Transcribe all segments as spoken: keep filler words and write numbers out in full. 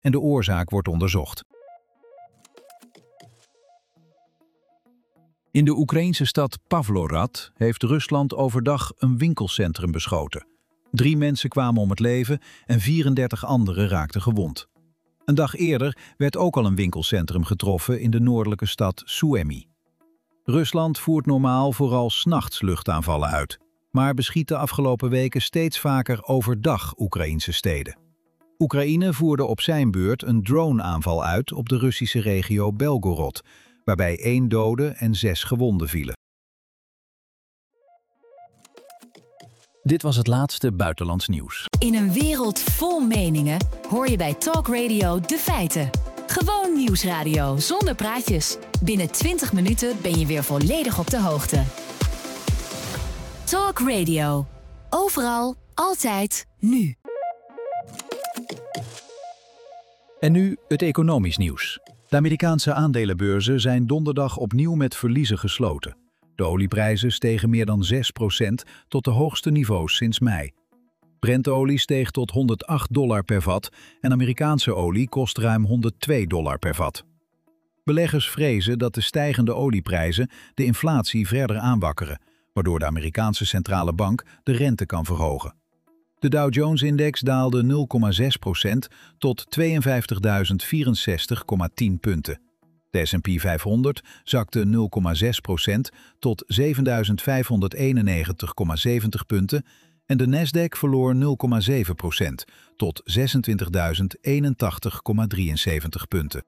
en de oorzaak wordt onderzocht. In de Oekraïnse stad Pavlorad heeft Rusland overdag een winkelcentrum beschoten. Drie mensen kwamen om het leven en vierendertig anderen raakten gewond. Een dag eerder werd ook al een winkelcentrum getroffen in de noordelijke stad Suemy. Rusland voert normaal vooral 's nachts luchtaanvallen uit, maar beschiet de afgelopen weken steeds vaker overdag Oekraïnse steden. Oekraïne voerde op zijn beurt een droneaanval uit op de Russische regio Belgorod, waarbij één dode en zes gewonden vielen. Dit was het laatste buitenlands nieuws. In een wereld vol meningen hoor je bij Talk Radio de feiten. Gewoon nieuwsradio zonder praatjes. Binnen twintig minuten ben je weer volledig op de hoogte. Talk Radio. Overal, altijd, nu. En nu het economisch nieuws. De Amerikaanse aandelenbeurzen zijn donderdag opnieuw met verliezen gesloten. De olieprijzen stegen meer dan zes procent tot de hoogste niveaus sinds mei. Brentolie steeg tot honderdacht dollar per vat en Amerikaanse olie kost ruim honderdtwee dollar per vat. Beleggers vrezen dat de stijgende olieprijzen de inflatie verder aanwakkeren, waardoor de Amerikaanse centrale bank de rente kan verhogen. De Dow Jones-index daalde nul komma zes procent tot tweeënvijftigduizend vierenzestig komma tien punten. De S en P vijfhonderd zakte nul komma zes procent tot zevenduizend vijfhonderdeenennegentig komma zeventig punten en de Nasdaq verloor nul komma zeven procent tot zesentwintigduizend eenentachtig komma drieënzeventig punten.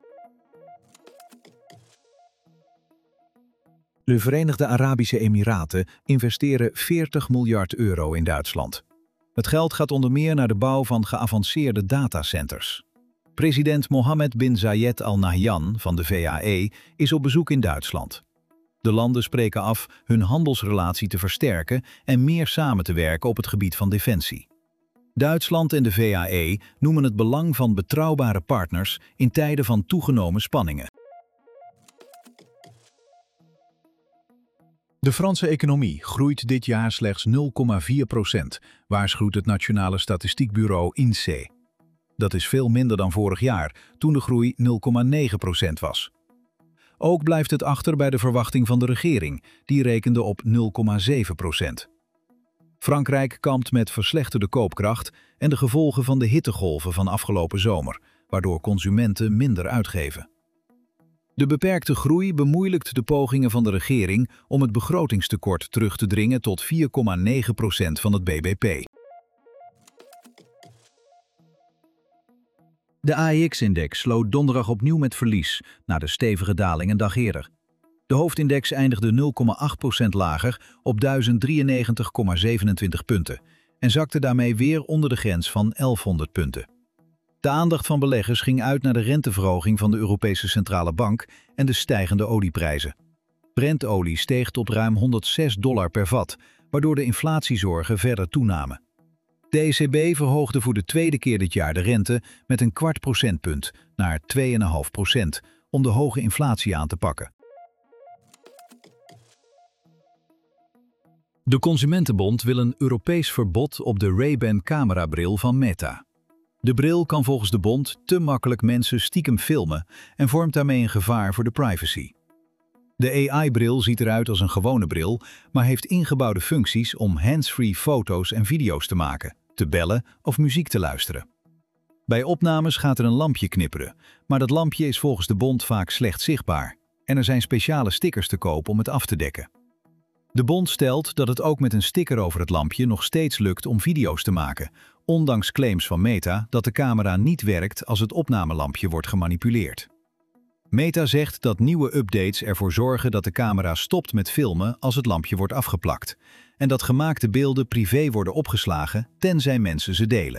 De Verenigde Arabische Emiraten investeren veertig miljard euro in Duitsland. Het geld gaat onder meer naar de bouw van geavanceerde datacenters. President Mohammed bin Zayed Al Nahyan van de V A E is op bezoek in Duitsland. De landen spreken af hun handelsrelatie te versterken en meer samen te werken op het gebied van defensie. Duitsland en de V A E noemen het belang van betrouwbare partners in tijden van toegenomen spanningen. De Franse economie groeit dit jaar slechts nul komma vier procent, waarschuwt het Nationale Statistiekbureau I N S E E. Dat is veel minder dan vorig jaar, toen de groei nul komma negen procent was. Ook blijft het achter bij de verwachting van de regering, die rekende op nul komma zeven procent. Frankrijk kampt met verslechterde koopkracht en de gevolgen van de hittegolven van afgelopen zomer, waardoor consumenten minder uitgeven. De beperkte groei bemoeilijkt de pogingen van de regering om het begrotingstekort terug te dringen tot vier komma negen procent van het B B P. De A E X-index sloot donderdag opnieuw met verlies, na de stevige daling een dag eerder. De hoofdindex eindigde nul komma acht procent lager op duizend drieënnegentig komma zevenentwintig punten en zakte daarmee weer onder de grens van elfhonderd punten. De aandacht van beleggers ging uit naar de renteverhoging van de Europese Centrale Bank en de stijgende olieprijzen. Brentolie steeg tot ruim honderdzes dollar per vat, waardoor de inflatiezorgen verder toenamen. De E C B verhoogde voor de tweede keer dit jaar de rente met een kwart procentpunt naar twee komma vijf procent om de hoge inflatie aan te pakken. De Consumentenbond wil een Europees verbod op de Ray-Ban camerabril van Meta. De bril kan volgens de bond te makkelijk mensen stiekem filmen en vormt daarmee een gevaar voor de privacy. De A I-bril ziet eruit als een gewone bril, maar heeft ingebouwde functies om hands-free foto's en video's te maken, te bellen of muziek te luisteren. Bij opnames gaat er een lampje knipperen, maar dat lampje is volgens de bond vaak slecht zichtbaar en er zijn speciale stickers te koop om het af te dekken. De bond stelt dat het ook met een sticker over het lampje nog steeds lukt om video's te maken, ondanks claims van Meta dat de camera niet werkt als het opnamelampje wordt gemanipuleerd. Meta zegt dat nieuwe updates ervoor zorgen dat de camera stopt met filmen als het lampje wordt afgeplakt en dat gemaakte beelden privé worden opgeslagen tenzij mensen ze delen.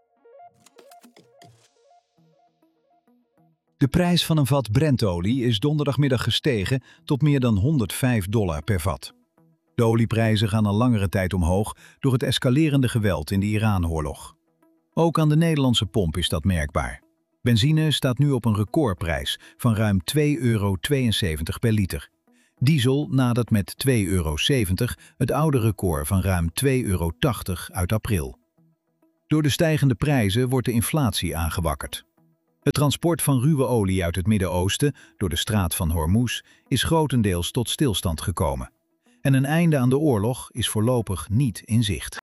De prijs van een vat Brentolie is donderdagmiddag gestegen tot meer dan honderdvijf dollar per vat. De olieprijzen gaan al langere tijd omhoog door het escalerende geweld in de Iran-oorlog. Ook aan de Nederlandse pomp is dat merkbaar. Benzine staat nu op een recordprijs van ruim twee euro tweeënzeventig per liter. Diesel nadert met twee euro zeventig het oude record van ruim twee euro tachtig uit april. Door de stijgende prijzen wordt de inflatie aangewakkerd. Het transport van ruwe olie uit het Midden-Oosten door de straat van Hormuz is grotendeels tot stilstand gekomen. En een einde aan de oorlog is voorlopig niet in zicht.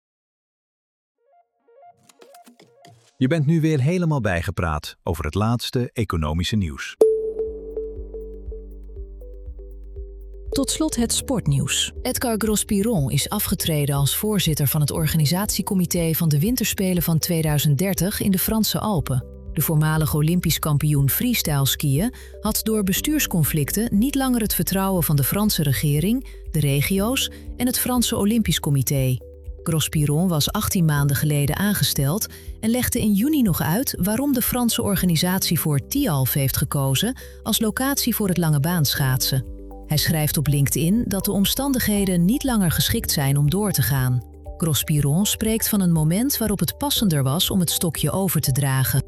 Je bent nu weer helemaal bijgepraat over het laatste economische nieuws. Tot slot het sportnieuws. Edgar Gros-Piron is afgetreden als voorzitter van het organisatiecomité van de Winterspelen van tweeduizend dertig in de Franse Alpen. De voormalig Olympisch kampioen freestyle skiën had door bestuursconflicten niet langer het vertrouwen van de Franse regering, de regio's en het Franse Olympisch Comité. Gros-Piron was achttien maanden geleden aangesteld en legde in juni nog uit waarom de Franse organisatie voor Tialf heeft gekozen als locatie voor het langebaanschaatsen. Hij schrijft op LinkedIn dat de omstandigheden niet langer geschikt zijn om door te gaan. Gros-Piron spreekt van een moment waarop het passender was om het stokje over te dragen.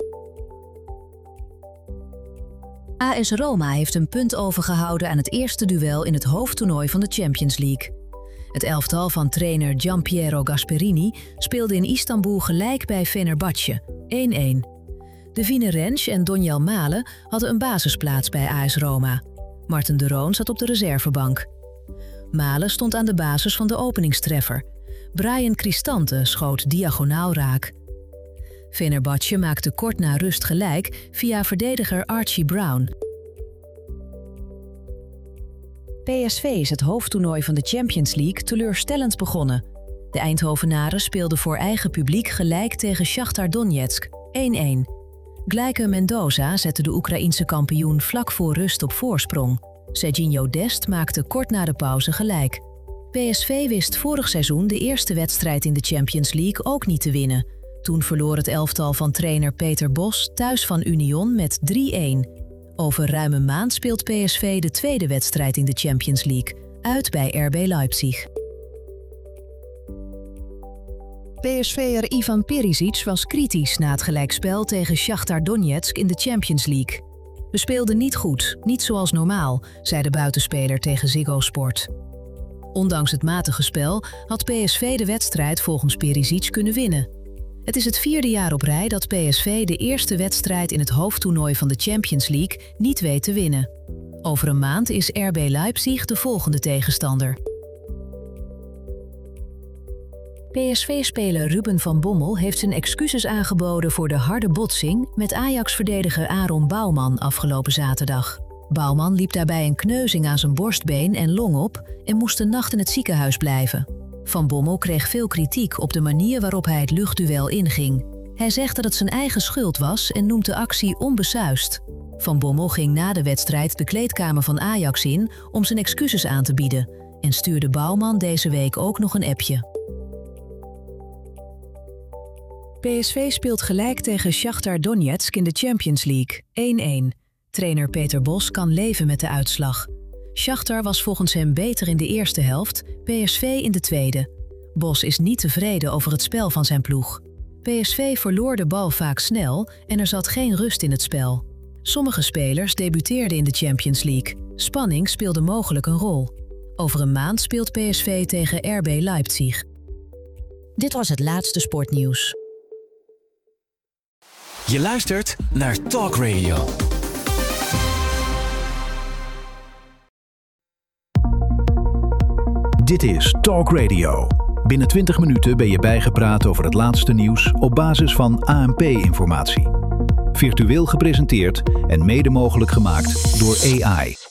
A S Roma heeft een punt overgehouden aan het eerste duel in het hoofdtoernooi van de Champions League. Het elftal van trainer Gianpiero Gasperini speelde in Istanbul gelijk bij Fenerbahce, één-één. Davine Rensch en Doniel Malen hadden een basisplaats bij A S Roma. Marten de Roon zat op de reservebank. Malen stond aan de basis van de openingstreffer. Brian Cristante schoot diagonaal raak. Fenerbahce maakte kort na rust gelijk via verdediger Archie Brown. P S V is het hoofdtoernooi van de Champions League teleurstellend begonnen. De Eindhovenaren speelden voor eigen publiek gelijk tegen Shakhtar Donetsk, één-één. Gleice Mendoza zette de Oekraïense kampioen vlak voor rust op voorsprong. Serginho Dest maakte kort na de pauze gelijk. P S V wist vorig seizoen de eerste wedstrijd in de Champions League ook niet te winnen. Toen verloor het elftal van trainer Peter Bos thuis van Union met drie-één. Over ruim een maand speelt P S V de tweede wedstrijd in de Champions League, uit bij R B Leipzig. P S V'er Ivan Perisic was kritisch na het gelijkspel tegen Shakhtar Donetsk in de Champions League. We speelden niet goed, niet zoals normaal, zei de buitenspeler tegen Ziggo Sport. Ondanks het matige spel had P S V de wedstrijd volgens Perisic kunnen winnen. Het is het vierde jaar op rij dat P S V de eerste wedstrijd in het hoofdtoernooi van de Champions League niet weet te winnen. Over een maand is R B Leipzig de volgende tegenstander. P S V-speler Ruben van Bommel heeft zijn excuses aangeboden voor de harde botsing met Ajax-verdediger Aaron Bouwman afgelopen zaterdag. Bouwman liep daarbij een kneuzing aan zijn borstbeen en long op en moest een nacht in het ziekenhuis blijven. Van Bommel kreeg veel kritiek op de manier waarop hij het luchtduel inging. Hij zegt dat het zijn eigen schuld was en noemt de actie onbesuisd. Van Bommel ging na de wedstrijd de kleedkamer van Ajax in om zijn excuses aan te bieden en stuurde Bouwman deze week ook nog een appje. P S V speelt gelijk tegen Shakhtar Donetsk in de Champions League, één-één. Trainer Peter Bos kan leven met de uitslag. Shakhtar was volgens hem beter in de eerste helft, P S V in de tweede. Bos is niet tevreden over het spel van zijn ploeg. P S V verloor de bal vaak snel en er zat geen rust in het spel. Sommige spelers debuteerden in de Champions League. Spanning speelde mogelijk een rol. Over een maand speelt P S V tegen R B Leipzig. Dit was het laatste sportnieuws. Je luistert naar Talk Radio. Dit is Talk Radio. Binnen twintig minuten ben je bijgepraat over het laatste nieuws op basis van A N P-informatie. Virtueel gepresenteerd en mede mogelijk gemaakt door A I.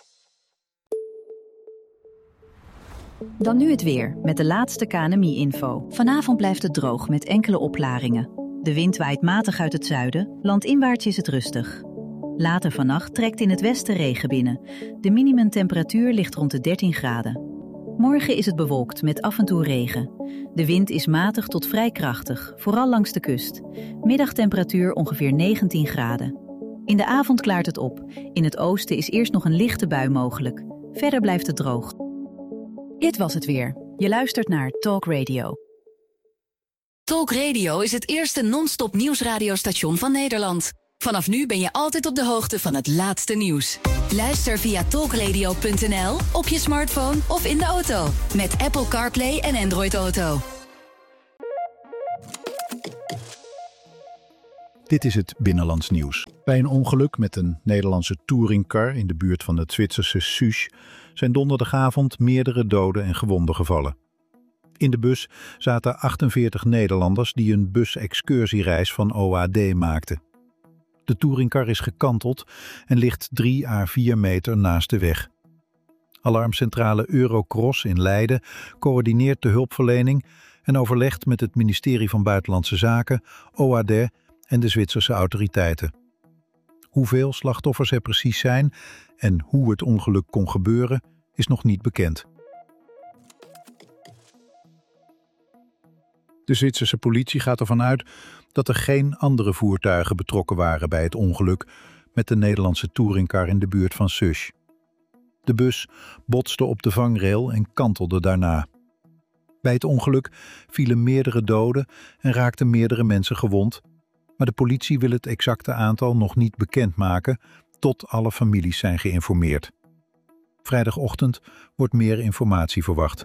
Dan nu het weer, met de laatste K N M I-info. Vanavond blijft het droog met enkele opklaringen. De wind waait matig uit het zuiden, landinwaarts is het rustig. Later vannacht trekt in het westen regen binnen. De minimumtemperatuur ligt rond de dertien graden. Morgen is het bewolkt met af en toe regen. De wind is matig tot vrij krachtig, vooral langs de kust. Middagtemperatuur ongeveer negentien graden. In de avond klaart het op. In het oosten is eerst nog een lichte bui mogelijk. Verder blijft het droog. Dit was het weer. Je luistert naar Talk Radio. Talk Radio is het eerste non-stop nieuwsradiostation van Nederland. Vanaf nu ben je altijd op de hoogte van het laatste nieuws. Luister via talkradio punt n l, op je smartphone of in de auto. Met Apple CarPlay en Android Auto. Dit is het Binnenlands nieuws. Bij een ongeluk met een Nederlandse touringcar in de buurt van het Zwitserse Susch zijn donderdagavond meerdere doden en gewonden gevallen. In de bus zaten achtenveertig Nederlanders die een bus-excursiereis van O A D maakten. De touringcar is gekanteld en ligt drie à vier meter naast de weg. Alarmcentrale Eurocross in Leiden coördineert de hulpverlening en overlegt met het ministerie van Buitenlandse Zaken, O A D en de Zwitserse autoriteiten. Hoeveel slachtoffers er precies zijn en hoe het ongeluk kon gebeuren, is nog niet bekend. De Zwitserse politie gaat ervan uit dat er geen andere voertuigen betrokken waren bij het ongeluk met de Nederlandse touringcar in de buurt van Susch. De bus botste op de vangrail en kantelde daarna. Bij het ongeluk vielen meerdere doden en raakten meerdere mensen gewond, maar de politie wil het exacte aantal nog niet bekendmaken tot alle families zijn geïnformeerd. Vrijdagochtend wordt meer informatie verwacht.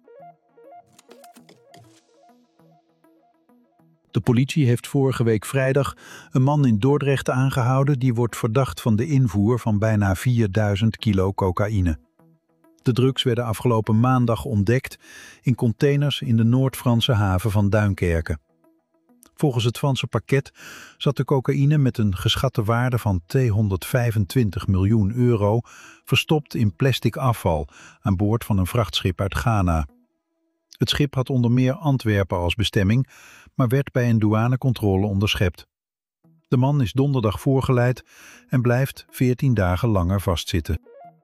De politie heeft vorige week vrijdag een man in Dordrecht aangehouden die wordt verdacht van de invoer van bijna vierduizend kilo cocaïne. De drugs werden afgelopen maandag ontdekt in containers in de Noord-Franse haven van Duinkerke. Volgens het Franse parket zat de cocaïne met een geschatte waarde van tweehonderdvijfentwintig miljoen euro verstopt in plastic afval aan boord van een vrachtschip uit Ghana. Het schip had onder meer Antwerpen als bestemming, maar werd bij een douanecontrole onderschept. De man is donderdag voorgeleid en blijft veertien dagen langer vastzitten.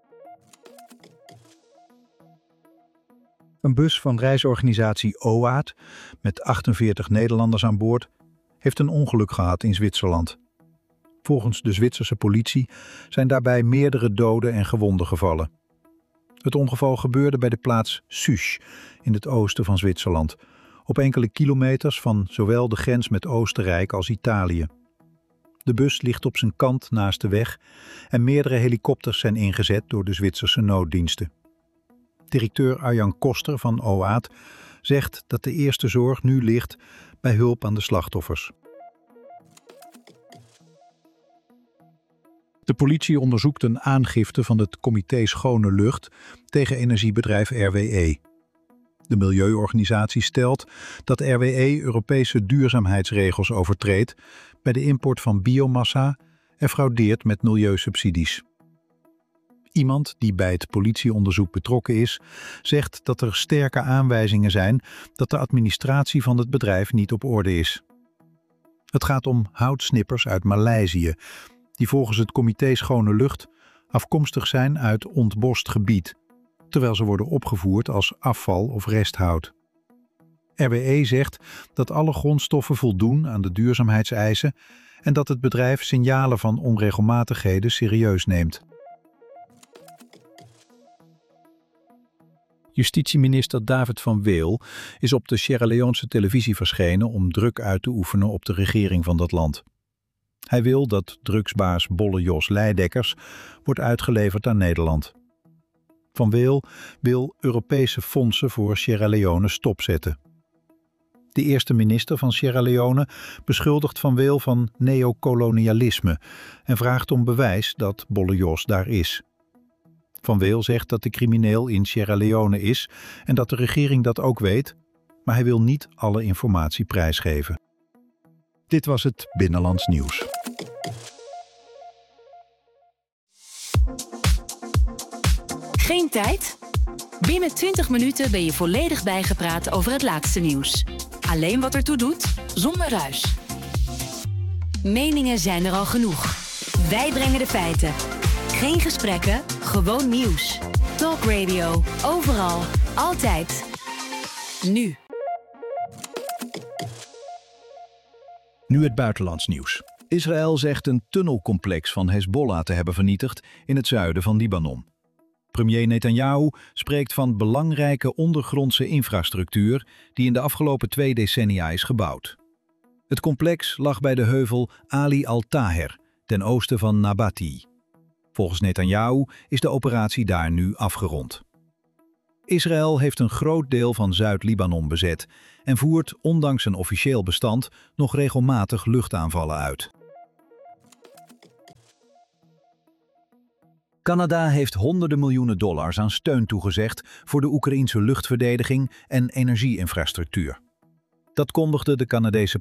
Een bus van reisorganisatie O A D met achtenveertig Nederlanders aan boord heeft een ongeluk gehad in Zwitserland. Volgens de Zwitserse politie zijn daarbij meerdere doden en gewonden gevallen. Het ongeval gebeurde bij de plaats Susch in het oosten van Zwitserland, op enkele kilometers van zowel de grens met Oostenrijk als Italië. De bus ligt op zijn kant naast de weg en meerdere helikopters zijn ingezet door de Zwitserse nooddiensten. Directeur Arjan Koster van O A D zegt dat de eerste zorg nu ligt bij hulp aan de slachtoffers. De politie onderzoekt een aangifte van het Comité Schone Lucht tegen energiebedrijf R W E. De milieuorganisatie stelt dat R W E Europese duurzaamheidsregels overtreedt bij de import van biomassa en fraudeert met milieusubsidies. Iemand die bij het politieonderzoek betrokken is, zegt dat er sterke aanwijzingen zijn dat de administratie van het bedrijf niet op orde is. Het gaat om houtsnippers uit Maleisië, die volgens het Comité Schone Lucht afkomstig zijn uit ontbost gebied, terwijl ze worden opgevoerd als afval of resthout. R W E zegt dat alle grondstoffen voldoen aan de duurzaamheidseisen en dat het bedrijf signalen van onregelmatigheden serieus neemt. Justitieminister David van Weel is op de Sierra Leonese televisie verschenen om druk uit te oefenen op de regering van dat land. Hij wil dat drugsbaas Bolle Jos Leidekkers wordt uitgeleverd aan Nederland. Van Weel wil Europese fondsen voor Sierra Leone stopzetten. De eerste minister van Sierra Leone beschuldigt Van Weel van neocolonialisme en vraagt om bewijs dat Bolle Jos daar is. Van Weel zegt dat de crimineel in Sierra Leone is en dat de regering dat ook weet, maar hij wil niet alle informatie prijsgeven. Dit was het Binnenlands nieuws. Geen tijd? Binnen twintig minuten ben je volledig bijgepraat over het laatste nieuws. Alleen wat ertoe doet, zonder ruis. Meningen zijn er al genoeg. Wij brengen de feiten. Geen gesprekken, gewoon nieuws. Talk Radio, overal, altijd. Nu. Nu het buitenlands nieuws. Israël zegt een tunnelcomplex van Hezbollah te hebben vernietigd in het zuiden van Libanon. Premier Netanyahu spreekt van belangrijke ondergrondse infrastructuur die in de afgelopen twee decennia is gebouwd. Het complex lag bij de heuvel Ali al-Taher, ten oosten van Nabati. Volgens Netanyahu is de operatie daar nu afgerond. Israël heeft een groot deel van Zuid-Libanon bezet en voert, ondanks een officieel bestand, nog regelmatig luchtaanvallen uit. Canada heeft honderden miljoenen dollars aan steun toegezegd voor de Oekraïense luchtverdediging en energieinfrastructuur. Dat kondigde de Canadese